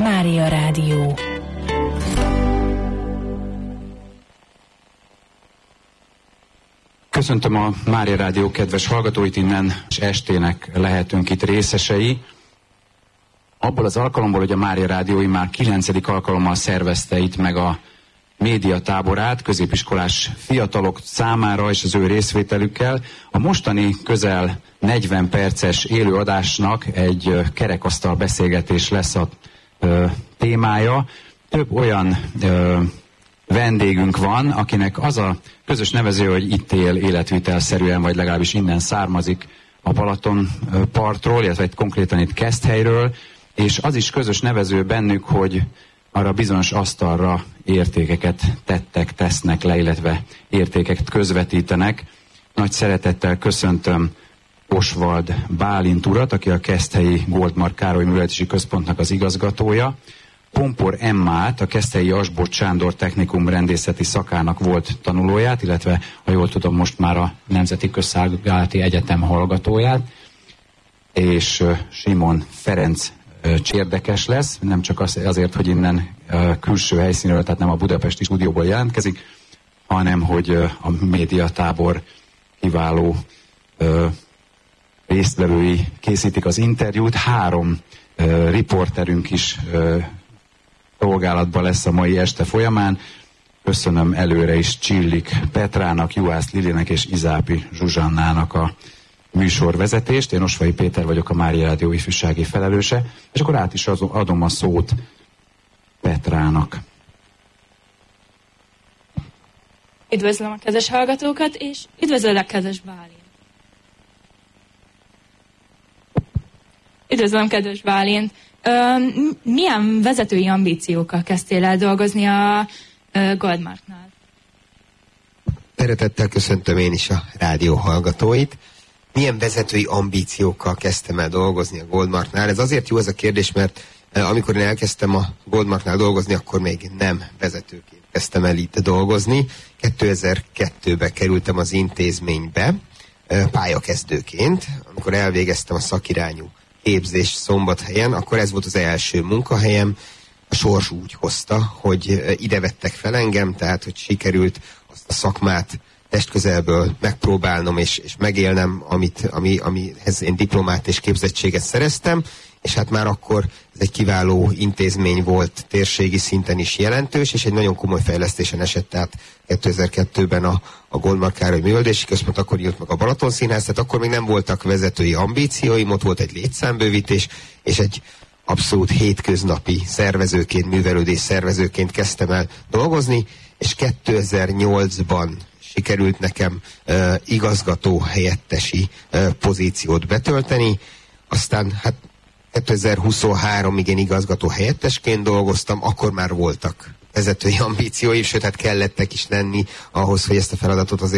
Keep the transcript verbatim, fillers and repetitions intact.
Mária Rádió. Köszöntöm a Mária Rádió kedves hallgatóit, innen és estének lehetünk itt részesei. Abból az alkalomból, hogy a Mária Rádiói már kilencedik alkalommal szervezte itt meg a médiatáborát középiskolás fiatalok számára és az ő részvételükkel. A mostani közel negyven perces élőadásnak egy kerekasztal beszélgetés lesz a ö, témája. Több olyan ö, vendégünk van, akinek az a közös nevező, hogy itt él életvitelszerűen, vagy legalábbis innen származik a Balaton partról, illetve konkrétan itt Keszthelyről, és az is közös nevező bennük, hogy arra bizonyos asztalra értékeket tettek, tesznek le, illetve értékeket közvetítenek. Nagy szeretettel köszöntöm Oswald Bálint urat, aki a Keszthelyi Goldmark Károly Művelődési Központnak az igazgatója, Pompor Emmát, a Keszthelyi Asbot Sándor Technikum rendészeti szakának volt tanulóját, illetve, ha jól tudom, most már a Nemzeti Közszolgálati Egyetem hallgatóját, és Simon Ferenc csérdekes lesz, nem csak azért, hogy innen külső helyszínről, tehát nem a budapesti stúdióból jelentkezik, hanem hogy a médiatábor kiváló résztvevői készítik az interjút. Három riporterünk is szolgálatban lesz a mai este folyamán. Köszönöm előre is Csillik Petrának, Juhász Lilinek és Izápi Zsuzsannának a műsorvezetést. Én Osvai Péter vagyok, a Mária Rádió ifjúsági felelőse, és akkor át is adom a szót Petrának. Üdvözlöm a kedves hallgatókat, és üdvözöllek, kedves Bálint. Üdvözlöm, kedves Bálint. Ö, milyen vezetői ambíciókkal kezdtél el dolgozni a ö, Goldmarknál? Szeretettel köszöntöm én is a rádió hallgatóit. Milyen vezetői ambíciókkal kezdtem el dolgozni a Goldmarknál? Ez azért jó ez a kérdés, mert amikor én elkezdtem a Goldmarknál dolgozni, akkor még nem vezetőként kezdtem el itt dolgozni. kétezer-kettőben kerültem az intézménybe pályakezdőként. Amikor elvégeztem a szakirányú képzést Szombathelyen, akkor ez volt az első munkahelyem. A sors úgy hozta, hogy ide vettek fel engem, tehát hogy sikerült azt a szakmát testközelből megpróbálnom és, és megélnem, amit, ami, amihez én diplomát és képzettséget szereztem, és hát már akkor ez egy kiváló intézmény volt, térségi szinten is jelentős, és egy nagyon komoly fejlesztésen esett, tehát kétezer-kettőben a, a Goldmark Károly Művelődési Központ, akkor nyílt meg a Balaton Színház, tehát akkor még nem voltak vezetői ambícióim, ott volt egy létszámbővítés, és egy abszolút hétköznapi szervezőként, művelődés szervezőként kezdtem el dolgozni, és kétezer-nyolcban sikerült nekem uh, igazgató helyettesi uh, pozíciót betölteni, aztán hát kétezer-huszonháromig én igazgató helyettesként dolgoztam, akkor már voltak vezetői ambíciói, sőt hát kellettek is lenni ahhoz, hogy ezt a feladatot azért